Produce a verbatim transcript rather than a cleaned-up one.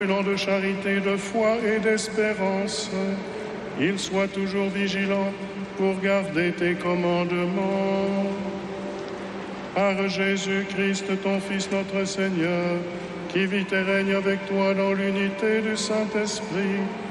brûlant de charité, de foi et d'espérance, il soit toujours vigilant pour garder tes commandements. Par Jésus-Christ, ton Fils, notre Seigneur, qui vit et règne avec toi dans l'unité du Saint-Esprit,